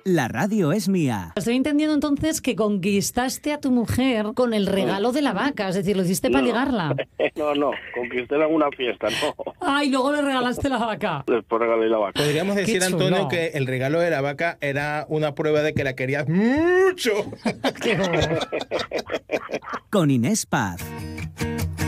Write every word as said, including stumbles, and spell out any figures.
La radio es mía. Estoy entendiendo entonces que conquistaste a tu mujer con el regalo de la vaca, es decir, lo hiciste para No. ligarla. No, no, conquisté en una fiesta, no. Ah, y luego le regalaste la vaca. Después regalé la vaca. Podríamos decir, Qué chulo. Antonio, que el regalo de la vaca era una prueba de que la querías mucho. Qué bueno. Con Inés Paz.